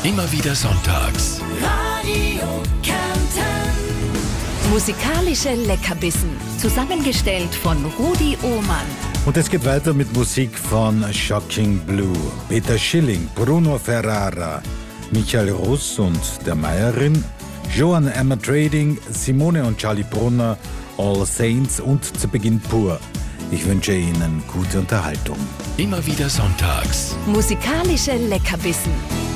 Immer wieder sonntags. Radio Kärnten. Musikalische Leckerbissen. Zusammengestellt von Rudi Ohmann. Und es geht weiter mit Musik von Shocking Blue, Peter Schilling, Bruno Ferrara, Michael Russ und der Meierin, Joan Emma Trading, Simone und Charlie Brunner, All Saints und zu Beginn Pur. Ich wünsche Ihnen gute Unterhaltung. Immer wieder sonntags. Musikalische Leckerbissen.